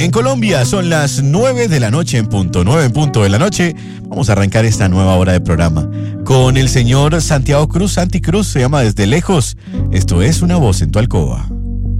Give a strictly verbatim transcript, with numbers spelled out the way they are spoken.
En Colombia son las nueve de la noche en punto, nueve en punto de la noche. Vamos a arrancar esta nueva hora de programa con el señor Santiago Cruz. Santi Cruz se llama Desde Lejos. Esto es Una Voz en tu Alcoba.